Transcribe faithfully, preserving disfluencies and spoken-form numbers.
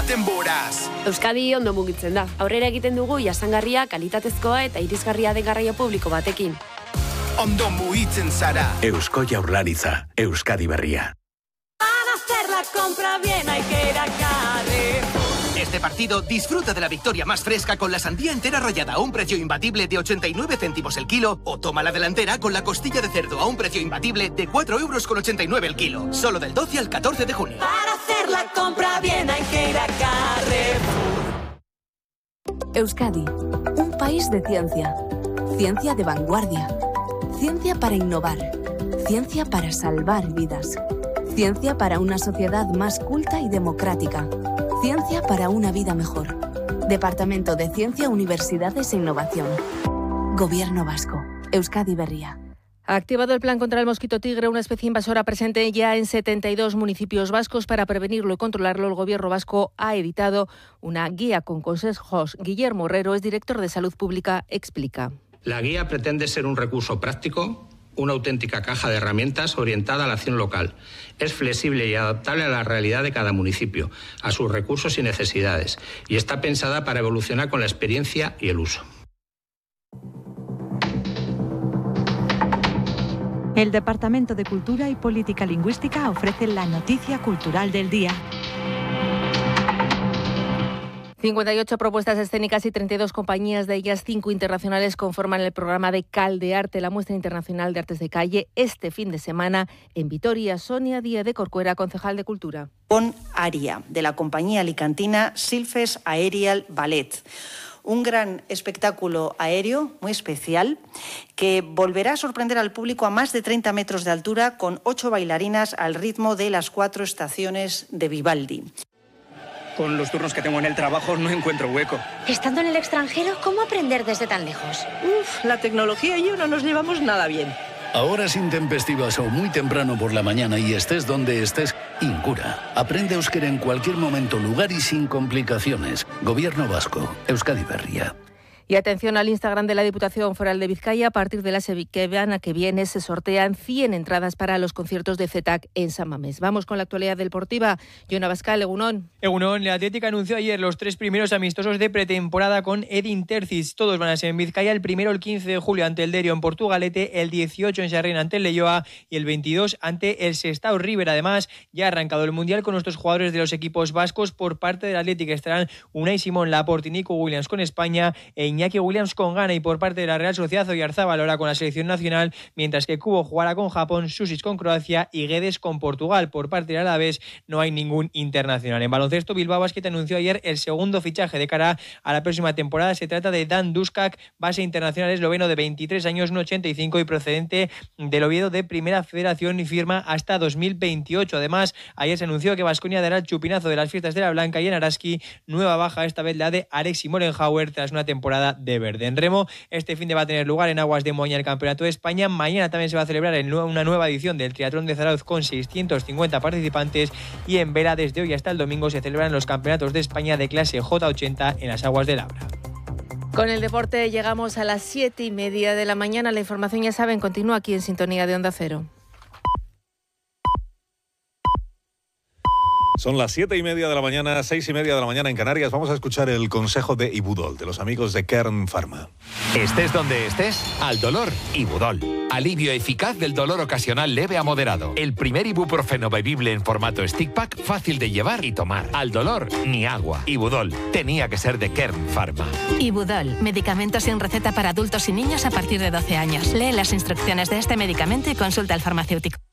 denboraz. Euskadi ondo mugitzen da. Aurrera egiten dugu jasangarria, kalitatezkoa eta irisgarria den garraio publiko batekin. Ondo mugitzen zara. Eusko Jaurlaritza, Euskadi berria. Para hacer la compra bien hay que ir a Carrefour. Este partido disfruta de la victoria más fresca con la sandía entera rallada a un precio imbatible de ochenta y nueve céntimos el kilo, o toma la delantera con la costilla de cerdo a un precio imbatible de cuatro euros con ochenta y nueve el kilo. Solo del doce al catorce de junio. Para hacer la compra bien hay que ir a Carrefour. Euskadi, un país de ciencia. Ciencia de vanguardia. Ciencia para innovar. Ciencia para salvar vidas. Ciencia para una sociedad más culta y democrática. Ciencia para una vida mejor. Departamento de Ciencia, Universidades e Innovación. Gobierno Vasco. Euskadi berria. Ha activado el plan contra el mosquito tigre, una especie invasora presente ya en setenta y dos municipios vascos. Para prevenirlo y controlarlo, el Gobierno vasco ha editado una guía con consejos. Guillermo Herrero es director de Salud Pública, explica. La guía pretende ser un recurso práctico, una auténtica caja de herramientas orientada a la acción local. Es flexible y adaptable a la realidad de cada municipio, a sus recursos y necesidades, y está pensada para evolucionar con la experiencia y el uso. El Departamento de Cultura y Política Lingüística ofrece la noticia cultural del día. cincuenta y ocho propuestas escénicas y treinta y dos compañías, de ellas cinco internacionales, conforman el programa de Cal de Arte, la muestra internacional de artes de calle, este fin de semana en Vitoria. Sonia Díaz de Corcuera, concejal de Cultura. Con Aria, de la compañía alicantina Silfes Aerial Ballet. Un gran espectáculo aéreo muy especial que volverá a sorprender al público a más de treinta metros de altura, con ocho bailarinas al ritmo de las cuatro estaciones de Vivaldi. Con los turnos que tengo en el trabajo no encuentro hueco. Estando en el extranjero, ¿cómo aprender desde tan lejos? Uf, la tecnología y yo no nos llevamos nada bien. Horas intempestivas o muy temprano por la mañana y estés donde estés, Incura. Aprende euskera en cualquier momento, lugar y sin complicaciones. Gobierno vasco, Euskadi berria. Y atención al Instagram de la Diputación Foral de Vizcaya. A partir de la semana que viene se sortean cien entradas para los conciertos de C E T A C en San Mamés. Vamos con la actualidad deportiva. Jon Abascal, Egunon. Egunon, la Atlética anunció ayer los tres primeros amistosos de pretemporada con Edin Terzic. Todos van a ser en Vizcaya. El primero el quince de julio ante el Derio en Portugalete, el dieciocho en Xarren ante el Leioa y el veintidós ante el Sestao River. Además, ya ha arrancado el Mundial con nuestros jugadores de los equipos vascos. Por parte de la Atlética estarán Unai Simón, Laporte y Nico Williams con España e Iñaki Williams con Ghana, y por parte de la Real Sociedad Oyarzábal ahora con la selección nacional, mientras que Kubo jugará con Japón, Susic con Croacia y Guedes con Portugal. Por parte del Alavés no hay ningún internacional. En baloncesto, Bilbao Basket anunció ayer el segundo fichaje de cara a la próxima temporada. Se trata de Dan Duskak, base internacional esloveno de veintitrés años, uno ochenta y cinco y procedente del Oviedo de Primera Federación, y firma hasta dos mil veintiocho. Además, ayer se anunció que Baskonia dará el chupinazo de las fiestas de la Blanca, y en Araski nueva baja, esta vez la de Alexi Morenhauer tras una temporada de verde. En remo, este fin de va a tener lugar en aguas de Moña el Campeonato de España. Mañana también se va a celebrar en una nueva edición del Triatlón de Zarauz con seiscientos cincuenta participantes, y en vela desde hoy hasta el domingo se celebran los Campeonatos de España de clase J ochenta en las aguas de Labra. Con el deporte llegamos a las siete y media de la mañana. La información, ya saben, continúa aquí en sintonía de Onda Cero. Son las siete y media de la mañana, seis y media de la mañana en Canarias. Vamos a escuchar el consejo de Ibudol, de los amigos de Kern Pharma. Estés donde estés, al dolor, Ibudol. Alivio eficaz del dolor ocasional leve a moderado. El primer ibuprofeno bebible en formato stick pack, fácil de llevar y tomar. Al dolor, ni agua. Ibudol. Tenía que ser de Kern Pharma. Ibudol. Medicamento sin receta para adultos y niños a partir de doce años. Lee las instrucciones de este medicamento y consulta al farmacéutico.